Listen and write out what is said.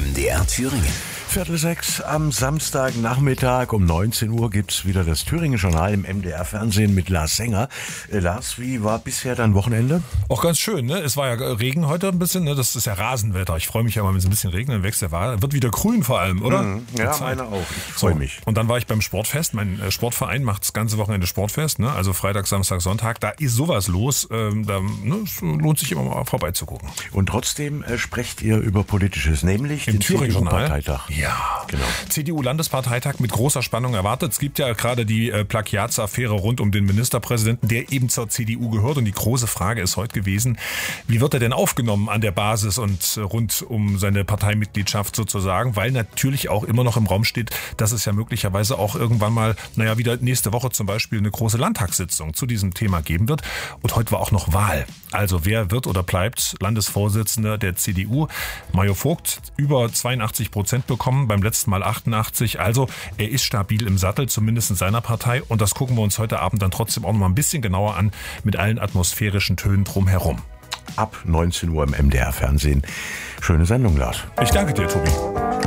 MDR Thüringen. 5:45 am Samstagnachmittag um 19 Uhr gibt's wieder das Thüringen-Journal im MDR-Fernsehen mit Lars Sänger. Lars, wie war bisher dein Wochenende? Auch ganz schön, ne? Es war ja Regen heute ein bisschen, ne? Das ist ja Rasenwetter. Ich freue mich ja mal, wenn es ein bisschen regnet, dann wächst der Wald. Wird wieder grün vor allem, oder? Ja, meine auch. Ich freue mich. Und dann war ich beim Sportfest. Mein Sportverein macht das ganze Wochenende Sportfest, ne? Also Freitag, Samstag, Sonntag. Da ist sowas los. Es lohnt sich immer mal vorbeizugucken. Und trotzdem sprecht ihr über Politisches, nämlich Im den Thüringen-Journal. CDU-Parteitag. Ja, genau. CDU-Landesparteitag mit großer Spannung erwartet. Es gibt ja gerade die Plagiatsaffäre rund um den Ministerpräsidenten, der eben zur CDU gehört. Und die große Frage ist heute gewesen, wie wird er denn aufgenommen an der Basis und rund um seine Parteimitgliedschaft sozusagen? Weil natürlich auch immer noch im Raum steht, dass es ja möglicherweise auch irgendwann mal, wieder nächste Woche zum Beispiel eine große Landtagssitzung zu diesem Thema geben wird. Und heute war auch noch Wahl. Also wer wird oder bleibt Landesvorsitzender der CDU? Mario Vogt, über 82% bekommen, beim letzten Mal 88. Also er ist stabil im Sattel, zumindest in seiner Partei. Und das gucken wir uns heute Abend dann trotzdem auch noch mal ein bisschen genauer an, mit allen atmosphärischen Tönen drumherum. Ab 19 Uhr im MDR-Fernsehen. Schöne Sendung, Lars. Ich danke dir, Tobi.